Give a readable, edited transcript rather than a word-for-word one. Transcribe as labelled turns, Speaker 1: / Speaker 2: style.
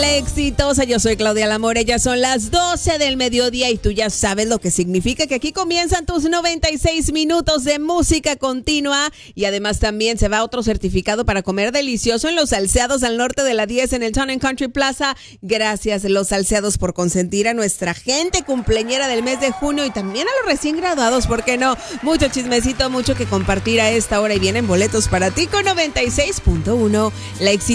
Speaker 1: Exitosa, yo soy Claudia Lamore, ya son las 12 del mediodía y tú ya sabes lo que significa que aquí comienzan tus 96 minutos de música continua y además también se va otro certificado para comer delicioso en Los Salseados al norte de la 10 en el Town and Country Plaza. Gracias Los Salseados por consentir a nuestra gente cumpleañera del mes de junio y también a los recién graduados, ¿por qué no? Mucho chismecito, mucho que compartir a esta hora y vienen boletos para ti con 96.1 La Exitosa.